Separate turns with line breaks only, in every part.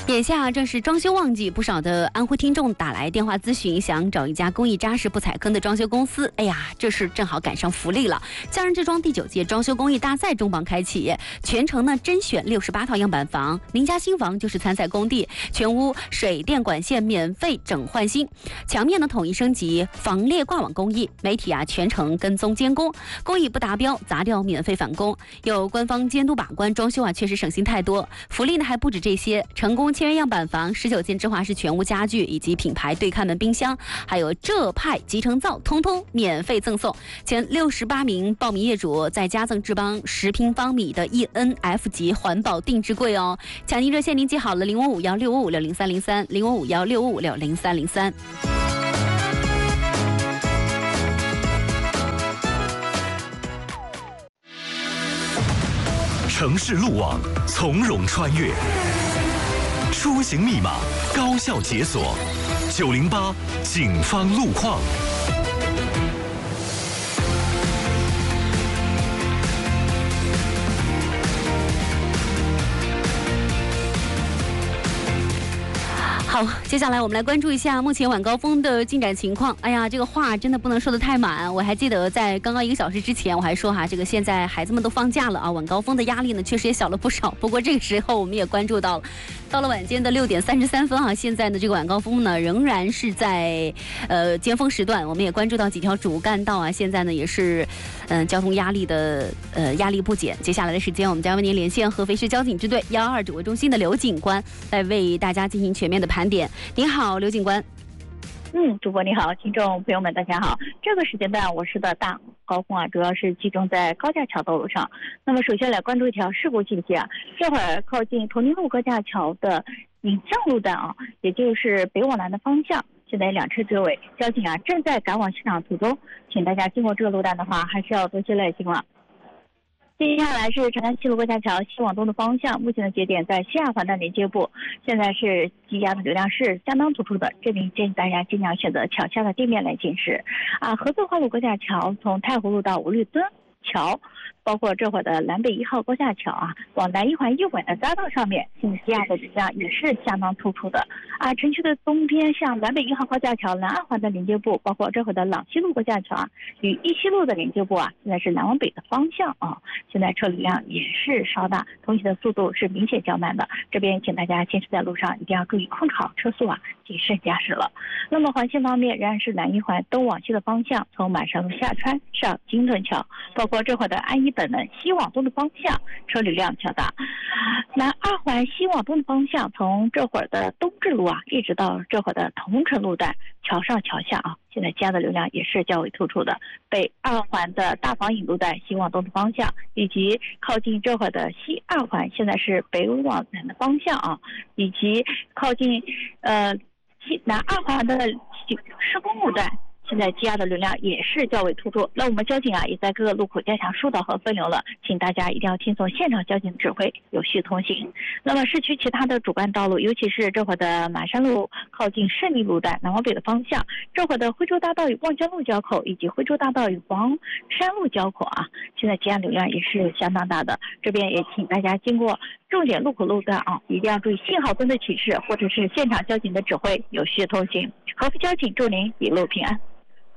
眼下正是装修旺季，不少的安徽听众打来电话咨询，想找一家工艺扎实、不踩坑的装修公司。哎呀，这是正好赶上福利了！家人之装第9届装修工艺大赛重磅开启，全程呢甄选68套样板房，您家新房就是参赛工地，全屋水电管线免费整换新，墙面呢统一升级，防裂挂网工艺，媒体全程跟踪监工，工艺不达标砸掉免费返工，有官方监督把关，装修确实省心太多。福利呢还不止这些，成功签约样板房、19件芝华士全屋家具以及品牌对看门冰箱，还有浙派集成灶，通通免费赠送。前68名报名业主再加赠志邦10平方米的 ENF 级环保定制柜哦。抢订热线您记好了，055165560303 055165560303。
城市路网从容穿越，出行密码高效解锁，908警方路况。
好，接下来我们来关注一下目前晚高峰的进展情况。哎呀，这个话真的不能说得太满。我还记得在刚刚1个小时之前，我还说这个现在孩子们都放假了啊，晚高峰的压力呢确实也小了不少。不过这个时候我们也关注到了，到了晚间的6点33分啊，现在的这个晚高峰呢仍然是在尖峰时段。我们也关注到几条主干道啊，现在呢也是交通压力的压力不减。接下来的时间，我们将为您连线合肥市交警支队122指挥中心的刘警官，来为大家进行全面的盘点。您好，刘警官。
主播你好，听众朋友们大家好。这个时间段我市的大高峰主要是集中在高架桥道路上。那么首先来关注一条事故信息这会儿靠近铜陵路高架桥的引向路段也就是北往南的方向，现在2车追尾，交警正在赶往现场途中，请大家经过这个路段的话还是要多些耐心了。接下来是长江西路高架桥西往东的方向，目前的节点在西2环的连接部，现在是积压的流量是相当突出的，这里建议大家尽量选择桥下的地面来行驶。合作花路高架桥从太湖路到五里墩桥，包括这会儿的南北1号高架桥往南1环1轨的匝道上面，现在积压的流量也是相当突出的城区的东边，像南北1号高架桥南2环的连接部，包括这会儿的朗西路高架桥与一西路的连接部现在是南往北的方向现在车流量也是稍大，通行的速度是明显较慢的，这边请大家行驶在路上一定要注意控制好车速谨慎驾驶了。那么环线方面仍然是南1环东往西的方向，从满山路下穿上金盾桥，包括这会儿的安一本能西往东的方向车流量较大。南2环西往东的方向，从这会儿的东至路一直到这会儿的同城路段桥上桥下现在加的流量也是较为突出的。北2环的大房引路段西往东的方向，以及靠近这会儿的西2环现在是北往南的方向以及靠近南2环的施工路段，现在积压的流量也是较为突出。那我们交警也在各个路口加强疏导和分流了，请大家一定要听从现场交警指挥，有序通行。那么市区其他的主干道路，尤其是这会儿的马山路靠近胜利路段南往北的方向，这会儿的徽州大道与望江路交口，以及徽州大道与黄山路交口现在积压流量也是相当大的。这边也请大家经过重点路口路段一定要注意信号灯的启示，或者是现场交警的指挥，有序通行。合肥交警祝您一路平安。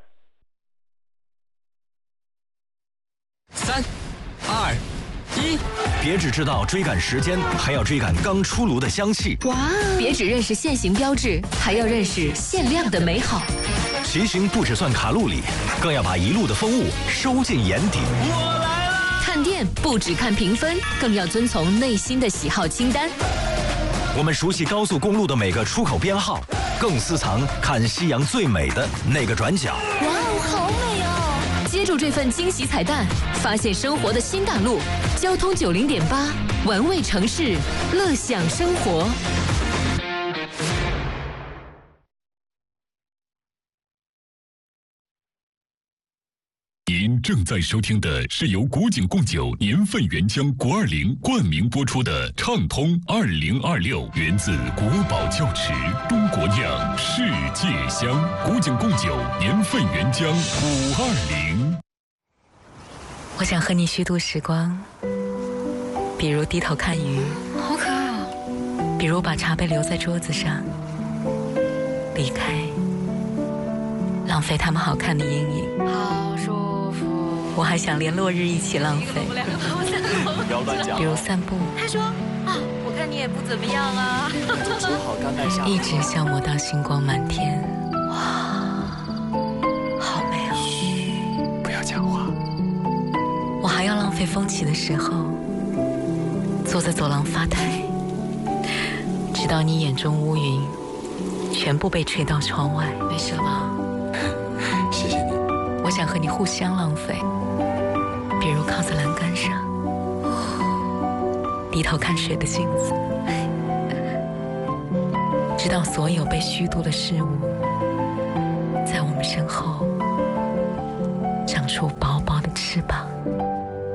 3、2、1，别只知道追赶时间，还要追赶刚出炉的香气。
哇！别只认识限行标志，还要认识限量的美好。
骑行不只算卡路里，更要把一路的风物收进眼底。
我来了！看店不只看评分，更要遵从内心的喜好清单。
我们熟悉高速公路的每个出口编号，更私藏看夕阳最美的那个转角。
哇哦，好美哦！接住这份惊喜彩蛋，发现生活的新大陆。交通90.8，玩味城市，乐享生活。
您正在收听的是由古井贡酒年份原浆国20冠名播出的畅通2026，源自国宝窖池，中国酿，世界香。古井贡酒年份原浆520。
我想和你虚度时光，比如低头看鱼，
好可爱哦。
比如把茶杯留在桌子上，离开，浪费他们好看的阴影。
好舒服。
我还想连落日一起浪费，
不要乱讲。
比如散步，
他说啊，我看你也不怎么样啊。
正好刚带下。
一直消磨到星光满天。哇，好美哦！
嘘，不要讲话。
我还要浪费风起的时候，坐在走廊发呆，直到你眼中乌云全部被吹到窗外。没事了吧？
谢谢你。
我想和你互相浪费，比如靠在栏杆上，低头看水的镜子，直到所有被虚度的事物在我们身后长出薄薄的翅膀。